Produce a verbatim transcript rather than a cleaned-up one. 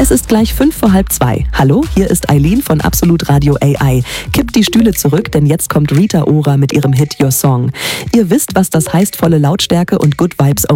Es ist gleich fünf vor halb zwei. Hallo, hier ist Eileen von Absolut Radio A I. Kippt die Stühle zurück, denn jetzt kommt Rita Ora mit ihrem Hit Your Song. Ihr wisst, was das heißt, volle Lautstärke und Good Vibes